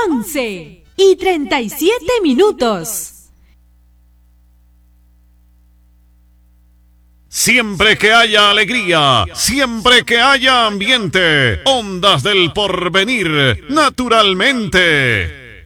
11:37. Siempre que haya alegría, siempre que haya ambiente, Ondas del Porvenir, naturalmente.